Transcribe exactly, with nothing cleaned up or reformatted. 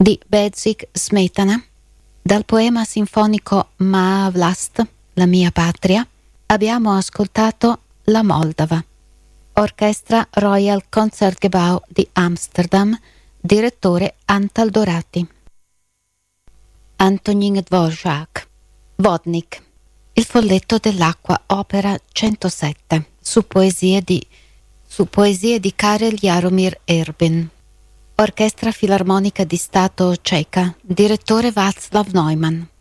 di Bedřich Smetana. Dal poema sinfonico Má vlast, la mia patria, abbiamo ascoltato La Moldava. Orchestra Royal Concertgebouw di Amsterdam, direttore Antal Dorati. Antonín Dvořák, Vodnik, Il folletto dell'acqua, opera centosette, su poesie di, su poesie di Karel Jaromír Erbin. Orchestra Filarmonica di Stato Ceca, direttore Václav Neumann.